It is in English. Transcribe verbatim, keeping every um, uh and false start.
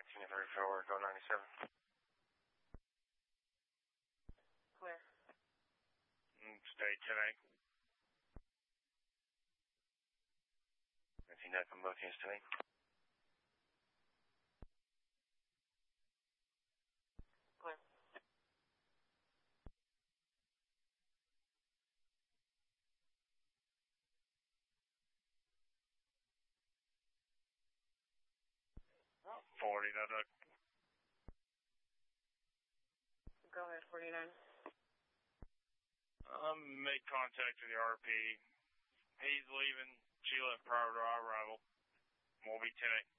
nineteen thirty-four, go ninety-seven. Clear. Mm, stay ten eight. nineteen nine from both units ten eight. Clear. forty, no duck. Go ahead, forty-nine. Um, make contact with the R P. He's leaving. She left prior to our arrival. We'll be ten eight.